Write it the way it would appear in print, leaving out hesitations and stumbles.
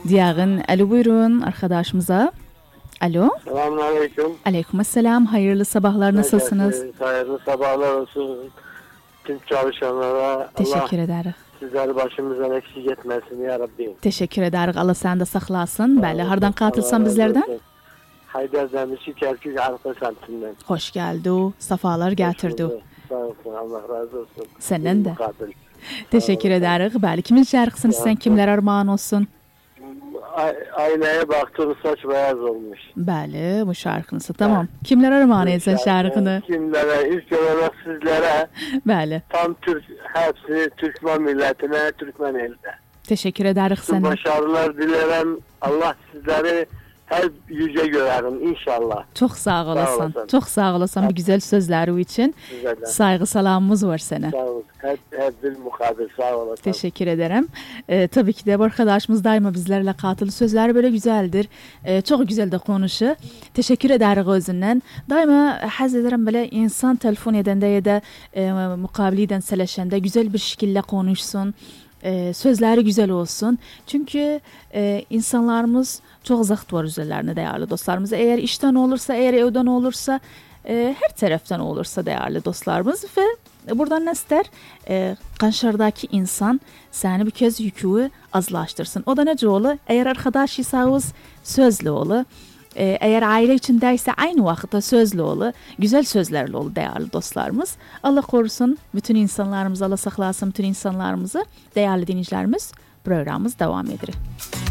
Diyağın, alo buyurun arkadaşımıza. Alo. Selamünaleyküm. Aleykümselam. Hayırlı sabahlar, nasılsınız? Hayırlı sabahlar olsun tüm çalışanlara. Teşekkür ederiz. Sizleri başımızdan eksik etmesin ya Rabbi. Teşekkür ederiz. Allah seni de saklasın. Bəli, hardan katılsan bizlerden? Haydar Demirci Kerkük Arpa Semtinden. Hoş geldi. Safalar getirdi. Sağ olsun, Allah razı olsun. Senden de. Teşekkür ederiz. Bəli, kimin şarkısını sen kimler armağan olsun? Aynaya baktığınız saç beyaz olmuş. Bəli, bu şarkınızı. Tamam. Kimler armağan etsen şarkını? Kimlere, ilk olarak sizlere. Bəli. Tam hepsi Türkmen milletine, Türkmen eline. Teşekkür ederiz sana. Başarılar dilerim. Allah sizleri hep yüce görerim inşallah. Çok sağ olasın. Çok sağ olasın bu güzel sözleri için. Güzel. Saygı salamımız var sana. Sağ olun. Hep bir mukabil. Sağ olasın. Teşekkür ederim. Tabii ki de bu arkadaşımız daima bizlerle katılı. Sözleri böyle güzeldir. Çok güzel de konuşu. Teşekkür ederiz özünden. Daima haz ederim böyle insan telefon edende ya da mukabiliden seleşende güzel bir şekilde konuşsun. Sözleri güzel olsun. Çünkü insanlarımız çok zahmet var üzerlerine değerli dostlarımız. Eğer işten olursa, eğer evden olursa, her taraftan olursa değerli dostlarımız ve buradan ne ister? Qanşardaki insan seni bir kez yükü azlaştırsın. O da nece olur? Eğer arkadaşıysanız sözlü olur. Eğer aile içindeyse aynı vakitte sözlü olur. Güzel sözlerle olur değerli dostlarımız. Allah korusun bütün insanlarımızı, Allah saklasın bütün insanlarımızı. Değerli dinleyicilerimiz, programımız devam ediyor.